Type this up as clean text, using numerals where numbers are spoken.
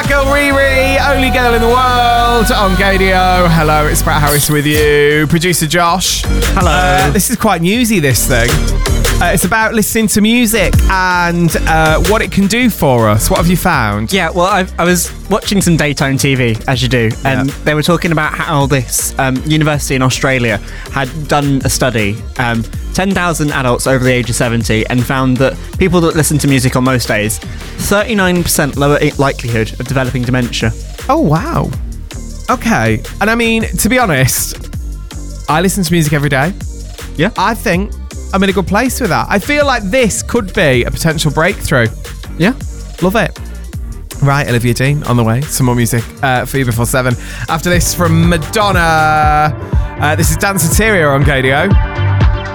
That girl Riri, only girl in the world on Gadio. Hello, it's Brett Harris with you. Producer Josh. Hello. This is quite newsy, this thing. It's about listening to music and what it can do for us. What have you found? Yeah, well, I was watching some daytime TV, as you do, and they were talking about how this university in Australia had done a study, 10,000 adults over the age of 70, and found that people that listen to music on most days, 39% lower likelihood of developing dementia. Oh, wow. Okay. And I mean, to be honest, I listen to music every day. Yeah. I think I'm in a good place with that. I feel like this could be a potential breakthrough. Yeah. Love it. Right, Olivia Dean on the way. Some more music for you before 7. After this from Madonna. This is Dance Interior on KDO.